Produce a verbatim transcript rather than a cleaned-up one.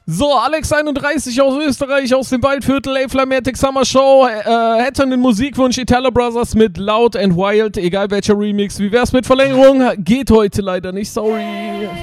So, Alex einunddreißig aus Österreich, aus dem Waldviertel, A-Flymatic Summer Show, äh, hätte einen Musikwunsch, Italo Brothers mit Loud and Wild, egal welcher Remix. Wie wär's mit Verlängerung? Geht heute leider nicht, sorry.